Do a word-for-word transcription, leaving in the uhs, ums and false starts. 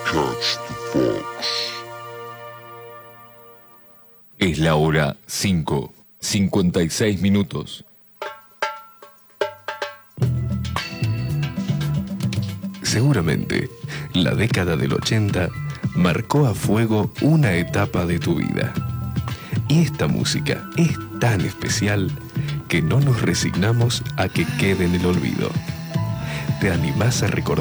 Catch the Fox. Es la hora cinco, cincuenta y seis minutos. Seguramente, la década del ochenta marcó a fuego una etapa de tu vida. Y esta música es tan especial que no nos resignamos a que quede en el olvido. ¿Te animás a recordar?